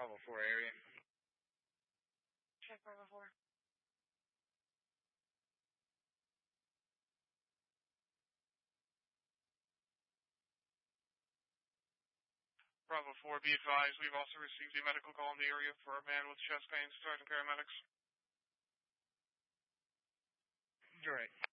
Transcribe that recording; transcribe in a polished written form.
Bravo 4 area. Check Bravo 4. Bravo 4, be advised, we've also received a medical call in the area for a man with chest pains. Sergeant paramedics. You're right.